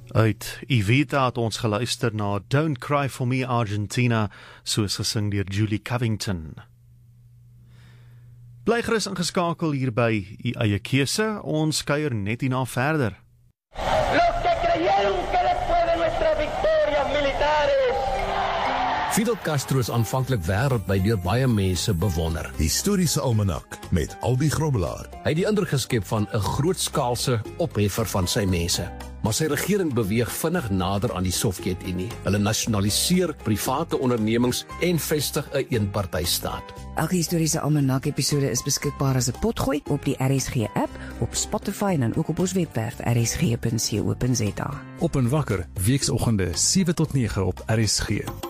Uit Evita het ons geluister na Don't Cry For Me Argentina, soos gesing deur Julie Covington. Bly gerus ingeskakel hier by U Eie Keuse, ons kuier net hierna verder. Los que creyeron que después de nuestras victorias militares Fidel Castro is aanvanklik wêreldwyd deur baie mense bewonder. Historiese almanak met Albie Grobbelaar. Hy het die indruk geskep van 'n grootskaalse opheffer van sy mense. Maar sy regering beweeg vinnig nader aan die Sowjetunie. Hulle nasionaliseer private ondernemings en vestig 'n eenpartystaat. Elke historiese almanak episode is beskikbaar as 'n potgooi op die RSG app, op Spotify en dan ook op ons webwerf rsg.co.za. Op en wakker, weeksoggende 7 tot 9 op RSG.